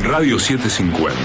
Radio 750.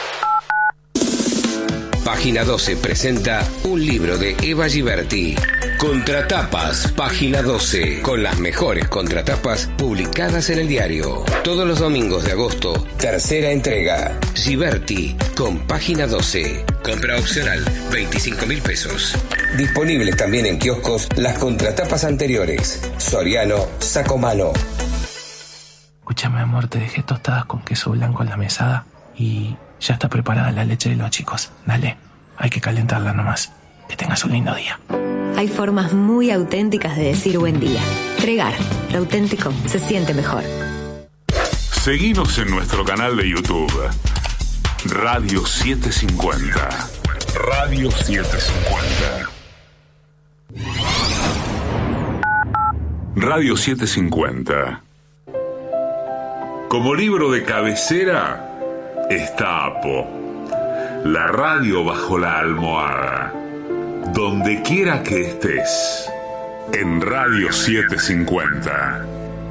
Página 12 presenta un libro de Eva Giberti. Contratapas, Página 12, con las mejores contratapas publicadas en el diario. Todos los domingos de agosto, tercera entrega. Giberti, con Página 12. Compra opcional, 25.000 pesos. Disponibles también en kioscos las contratapas anteriores. Soriano, Sacomano. Escúchame, amor, te dejé tostadas con queso blanco en la mesada y ya está preparada la leche de los chicos. Dale, hay que calentarla nomás. Que tengas un lindo día. Hay formas muy auténticas de decir buen día. Tregar, lo auténtico se siente mejor. Seguinos en nuestro canal de YouTube. Radio 750. Radio 750. Radio 750. Como libro de cabecera está Apo. La radio bajo la almohada. Donde quiera que estés. En Radio 750.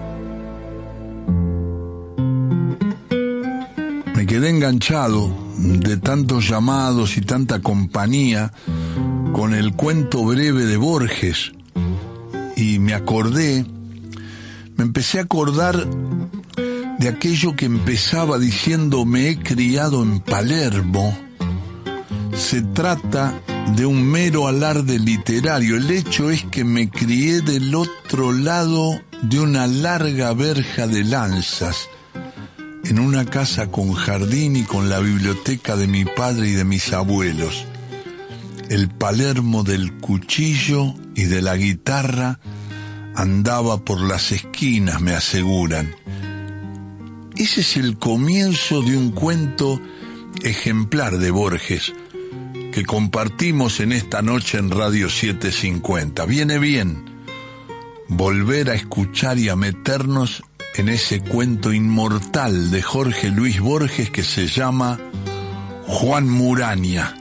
Me quedé enganchado de tantos llamados y tanta compañía con el cuento breve de Borges y me empecé a acordar de aquello que empezaba diciendo me he criado en Palermo. Se trata de un mero alarde literario. El hecho es que me crié del otro lado de una larga verja de lanzas, en una casa con jardín y con la biblioteca de mi padre y de mis abuelos. El Palermo del cuchillo y de la guitarra andaba por las esquinas, me aseguran. Ese es el comienzo de un cuento ejemplar de Borges que compartimos en esta noche en Radio 750. Viene bien volver a escuchar y a meternos en ese cuento inmortal de Jorge Luis Borges que se llama Juan Murania.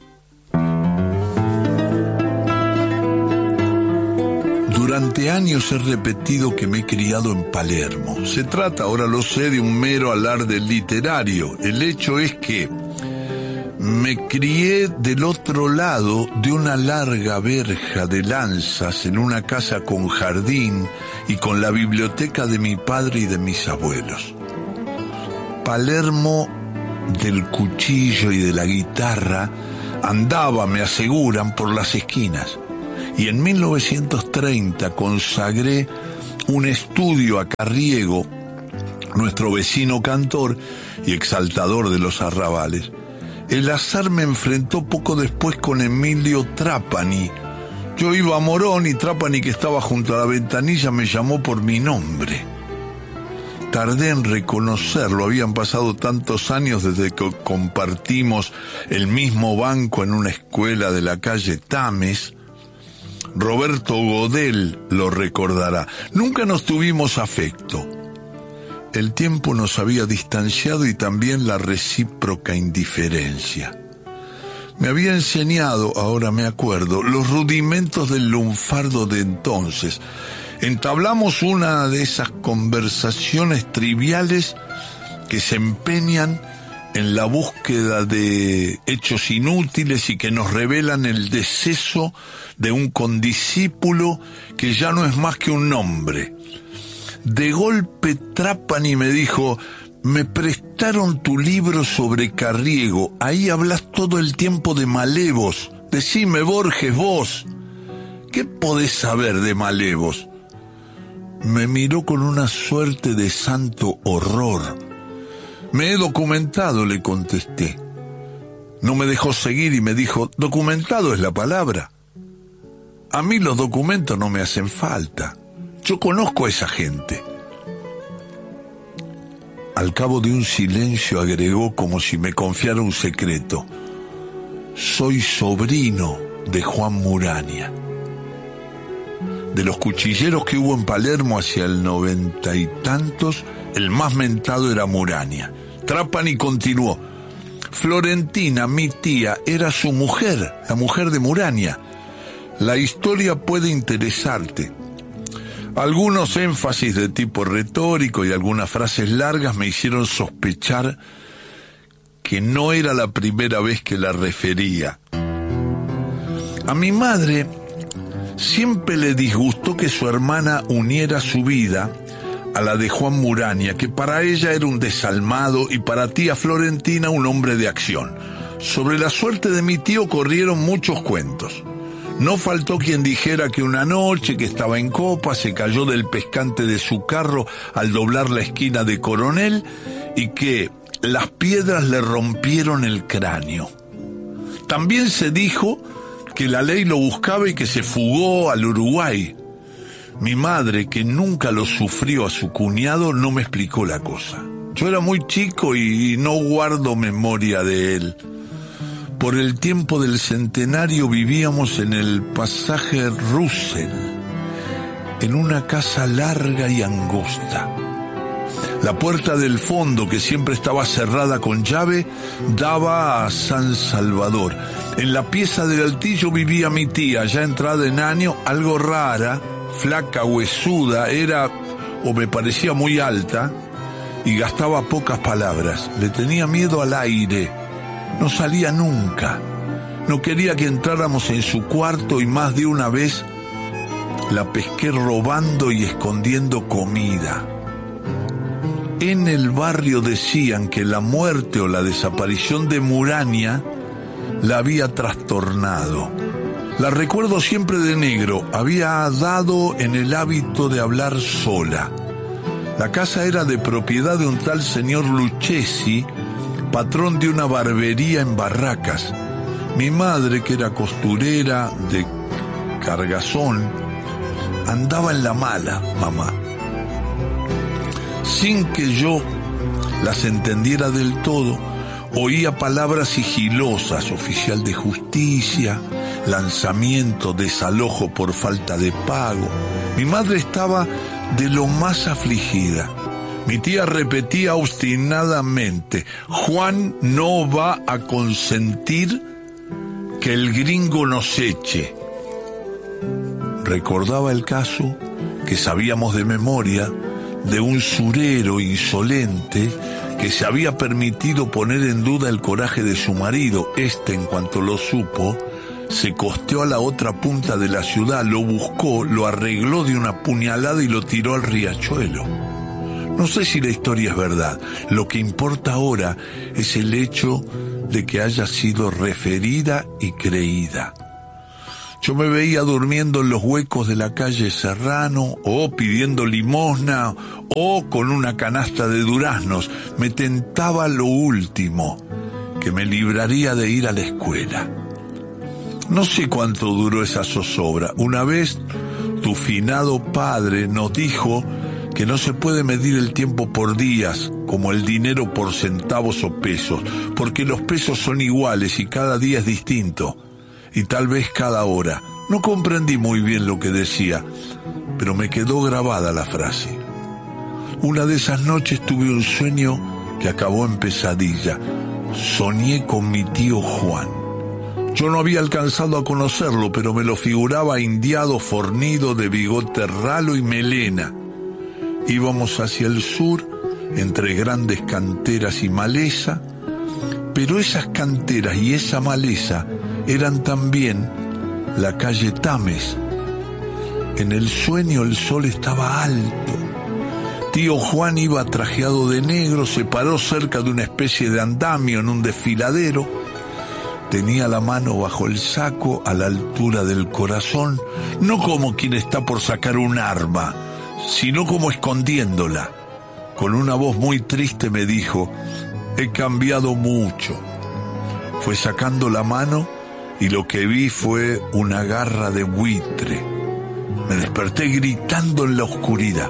Durante años he repetido que me he criado en Palermo. Se trata, ahora lo sé, de un mero alarde literario. El hecho es que me crié del otro lado de una larga verja de lanzas en una casa con jardín y con la biblioteca de mi padre y de mis abuelos. Palermo del cuchillo y de la guitarra andaba, me aseguran, por las esquinas. Y en 1930 consagré un estudio a Carriego, nuestro vecino cantor y exaltador de los arrabales. El azar me enfrentó poco después con Emilio Trapani. Yo iba a Morón y Trapani, que estaba junto a la ventanilla, me llamó por mi nombre. Tardé en reconocerlo, habían pasado tantos años desde que compartimos el mismo banco en una escuela de la calle Tames. Roberto Godel lo recordará. Nunca nos tuvimos afecto. El tiempo nos había distanciado y también la recíproca indiferencia. Me había enseñado, ahora me acuerdo, los rudimentos del lunfardo de entonces. Entablamos una de esas conversaciones triviales que se empeñan en la búsqueda de hechos inútiles y que nos revelan el deceso de un condiscípulo que ya no es más que un nombre. De golpe Trapani me dijo: me prestaron tu libro sobre Carriego, ahí hablas todo el tiempo de malevos. Decime, Borges, vos, ¿qué podés saber de malevos? Me miró con una suerte de santo horror. Me he documentado, le contesté. No me dejó seguir y me dijo: documentado es la palabra. A mí los documentos no me hacen falta. Yo conozco a esa gente. Al cabo de un silencio agregó, como si me confiara un secreto: soy sobrino de Juan Murania. De los cuchilleros que hubo en Palermo hacia el 90 y tantos, el más mentado era Murania. Trapani continuó: Florentina, mi tía, era su mujer, la mujer de Murania. La historia puede interesarte. Algunos énfasis de tipo retórico y algunas frases largas me hicieron sospechar que no era la primera vez que la refería. A mi madre siempre le disgustó que su hermana uniera su vida a la de Juan Muraña, que para ella era un desalmado y para tía Florentina un hombre de acción. Sobre la suerte de mi tío corrieron muchos cuentos. No faltó quien dijera que una noche que estaba en copa se cayó del pescante de su carro al doblar la esquina de Coronel y que las piedras le rompieron el cráneo. También se dijo que la ley lo buscaba y que se fugó al Uruguay. Mi madre, que nunca lo sufrió a su cuñado, no me explicó la cosa. Yo era muy chico y no guardo memoria de él. Por el tiempo del centenario vivíamos en el pasaje Russell, en una casa larga y angosta. La puerta del fondo, que siempre estaba cerrada con llave, daba a San Salvador. En la pieza del altillo vivía mi tía, ya entrada en año, algo rara, flaca, huesuda, era, o me parecía muy alta, y gastaba pocas palabras. Le tenía miedo al aire, no salía nunca. No quería que entráramos en su cuarto y más de una vez la pesqué robando y escondiendo comida. En el barrio decían que la muerte o la desaparición de Muraña la había trastornado. La recuerdo siempre de negro, había dado en el hábito de hablar sola. La casa era de propiedad de un tal señor Lucchesi, patrón de una barbería en Barracas. Mi madre, que era costurera de Cargazón, andaba en la mala, mamá. Sin que yo las entendiera del todo, oía palabras sigilosas: oficial de justicia, lanzamiento, desalojo por falta de pago. Mi madre estaba de lo más afligida. Mi tía repetía obstinadamente: Juan no va a consentir que el gringo nos eche. Recordaba el caso que sabíamos de memoria de un surero insolente que se había permitido poner en duda el coraje de su marido. En cuanto lo supo, se costeó a la otra punta de la ciudad, lo buscó, lo arregló de una puñalada y lo tiró al riachuelo. No sé si la historia es verdad. Lo que importa ahora es el hecho de que haya sido referida y creída. Yo me veía durmiendo en los huecos de la calle Serrano, o pidiendo limosna, o con una canasta de duraznos. Me tentaba lo último, que me libraría de ir a la escuela. No sé cuánto duró esa zozobra. Una vez, tu finado padre nos dijo que no se puede medir el tiempo por días, como el dinero por centavos o pesos, porque los pesos son iguales y cada día es distinto. Y tal vez cada hora. No comprendí muy bien lo que decía, pero me quedó grabada la frase. Una de esas noches tuve un sueño que acabó en pesadilla. Soñé con mi tío Juan. Yo no había alcanzado a conocerlo, pero me lo figuraba indiado, fornido, de bigote ralo y melena. Íbamos hacia el sur, entre grandes canteras y maleza, pero esas canteras y esa maleza eran también la calle Tames. En el sueño el sol estaba alto. Tío Juan iba trajeado de negro, se paró cerca de una especie de andamio en un desfiladero. Tenía la mano bajo el saco a la altura del corazón, no como quien está por sacar un arma, sino como escondiéndola. Con una voz muy triste me dijo: he cambiado mucho. Fue sacando la mano y lo que vi fue una garra de buitre. Me desperté gritando en la oscuridad.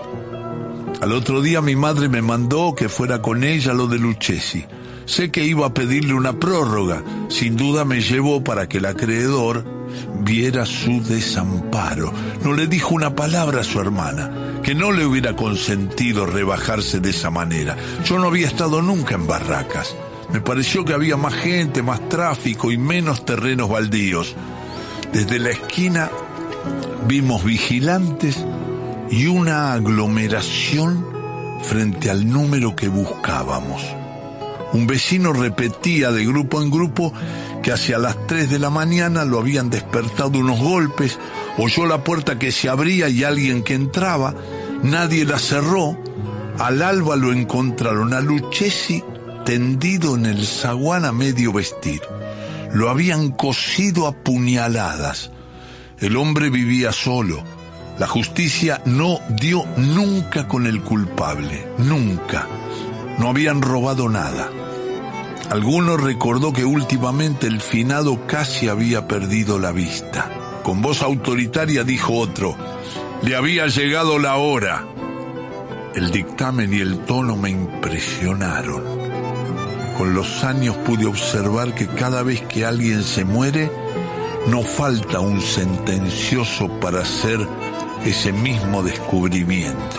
Al otro día mi madre me mandó que fuera con ella a lo de Lucchesi. Sé que iba a pedirle una prórroga. Sin duda me llevó para que el acreedor viera su desamparo. No le dijo una palabra a su hermana, que no le hubiera consentido rebajarse de esa manera. Yo no había estado nunca en Barracas. Me pareció que había más gente, más tráfico y menos terrenos baldíos. Desde la esquina vimos vigilantes y una aglomeración frente al número que buscábamos. Un vecino repetía de grupo en grupo que hacia las 3 de la mañana lo habían despertado unos golpes, oyó la puerta que se abría y alguien que entraba, nadie la cerró. Al alba lo encontraron a Lucchesi tendido en el zaguán a medio vestir. Lo habían cosido a puñaladas. El hombre vivía solo. La justicia no dio nunca con el culpable, nunca. No habían robado nada. Alguno recordó que últimamente el finado casi había perdido la vista. Con voz autoritaria dijo otro: le había llegado la hora. El dictamen y el tono me impresionaron. Con los años pude observar que cada vez que alguien se muere, no falta un sentencioso para hacer ese mismo descubrimiento.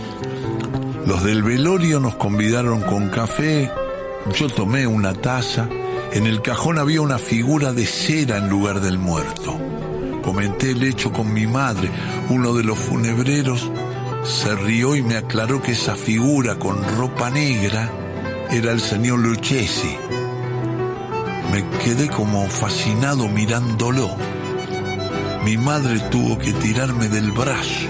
Los del velorio nos convidaron con café. Yo tomé una taza. En el cajón había una figura de cera en lugar del muerto. Comenté el hecho con mi madre. Uno de los funebreros se rió y me aclaró que esa figura con ropa negra era el señor Lucchesi. Me quedé como fascinado mirándolo. Mi madre tuvo que tirarme del brazo.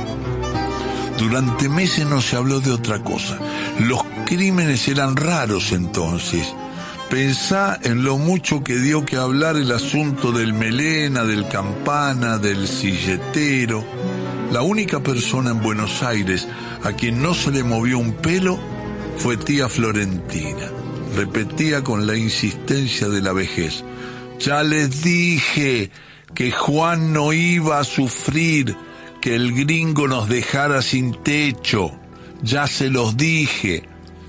Durante meses no se habló de otra cosa. Los crímenes eran raros entonces. Pensá en lo mucho que dio que hablar el asunto del Melena, del Campana, del silletero. La única persona en Buenos Aires a quien no se le movió un pelo fue tía Florentina. Repetía con la insistencia de la vejez: ya les dije que Juan no iba a sufrir que el gringo nos dejara sin techo. Ya se los dije.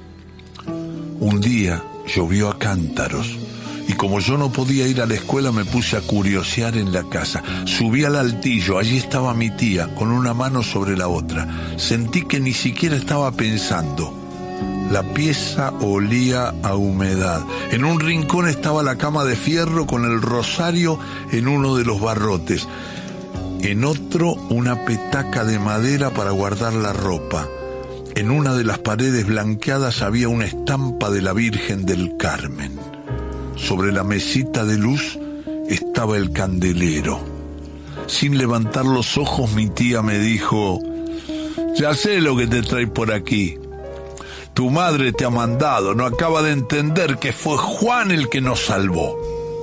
Un día llovió a cántaros y como yo no podía ir a la escuela me puse a curiosear en la casa. Subí al altillo, allí estaba mi tía con una mano sobre la otra. Sentí que ni siquiera estaba pensando. La pieza olía a humedad. En un rincón estaba la cama de fierro con el rosario en uno de los barrotes. En otro, una petaca de madera para guardar la ropa. En una de las paredes blanqueadas había una estampa de la Virgen del Carmen. Sobre la mesita de luz estaba el candelero. Sin levantar los ojos, mi tía me dijo: ya sé lo que te trae por aquí. Tu madre te ha mandado, no acaba de entender que fue Juan el que nos salvó.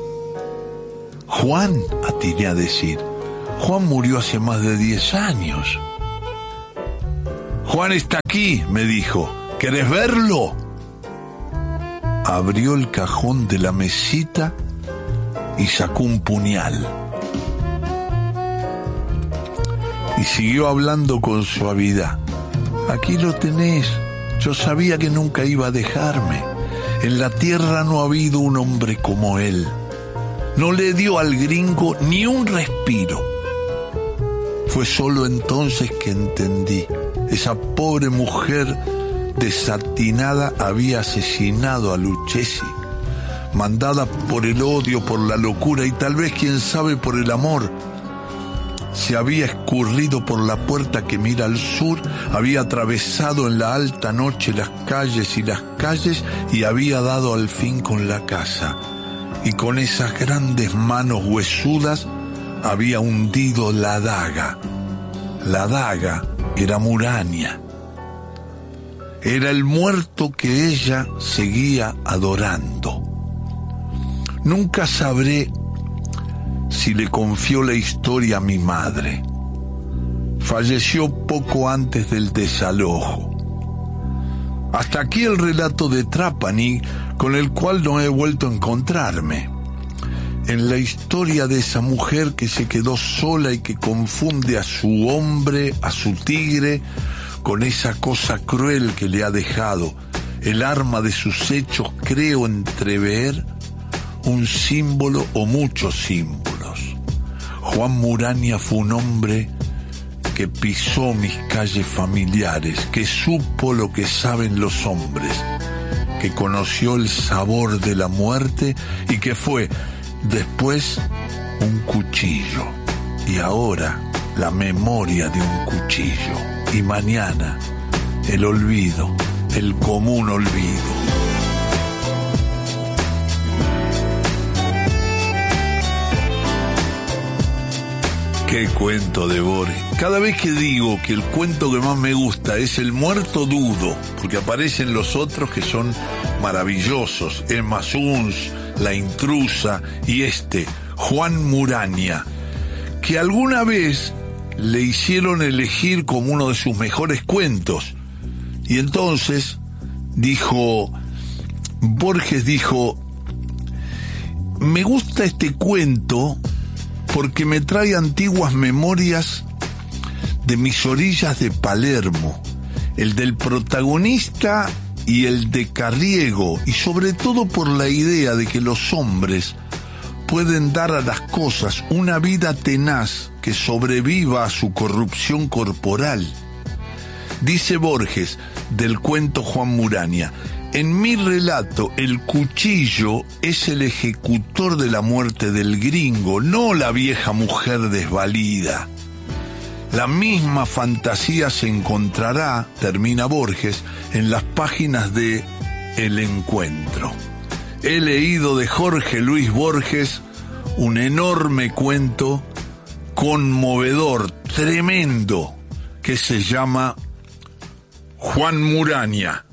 Juan, atiné a decir. Juan murió hace más de 10 años. Juan está aquí, me dijo. ¿Querés verlo? Abrió el cajón de la mesita y sacó un puñal. Y siguió hablando con suavidad. Aquí lo tenés. Yo sabía que nunca iba a dejarme. En la tierra no ha habido un hombre como él. No le dio al gringo ni un respiro. Fue solo entonces que entendí. Esa pobre mujer desatinada había asesinado a Lucchesi, mandada por el odio, por la locura y tal vez, quién sabe, por el amor. Se había escurrido por la puerta que mira al sur, había atravesado en la alta noche las calles y había dado al fin con la casa. Y con esas grandes manos huesudas había hundido la daga. La daga era Murania. Era el muerto que ella seguía adorando. Nunca sabré si le confió la historia a mi madre. Falleció poco antes del desalojo. Hasta aquí el relato de Trapani, con el cual no he vuelto a encontrarme. En la historia de esa mujer que se quedó sola y que confunde a su hombre, a su tigre, con esa cosa cruel que le ha dejado, el arma de sus hechos, creo entrever un símbolo o muchos símbolos. Juan Murania fue un hombre que pisó mis calles familiares, que supo lo que saben los hombres, que conoció el sabor de la muerte y que fue después un cuchillo y ahora la memoria de un cuchillo. Y mañana, el olvido, el común olvido. Qué cuento de Borges. Cada vez que digo que el cuento que más me gusta es El muerto, dudo, porque aparecen los otros que son maravillosos. Emma Suns, La intrusa y Juan Muraña, que alguna vez le hicieron elegir como uno de sus mejores cuentos. Y entonces Borges dijo, me gusta este cuento porque me trae antiguas memorias de mis orillas de Palermo, el del protagonista y el de Carriego, y sobre todo por la idea de que los hombres pueden dar a las cosas una vida tenaz que sobreviva a su corrupción corporal. Dice Borges del cuento Juan Muraña, en mi relato el cuchillo es el ejecutor de la muerte del gringo, no la vieja mujer desvalida. La misma fantasía se encontrará, termina Borges, en las páginas de El Encuentro. He leído de Jorge Luis Borges un enorme cuento conmovedor, tremendo, que se llama Juan Muraña.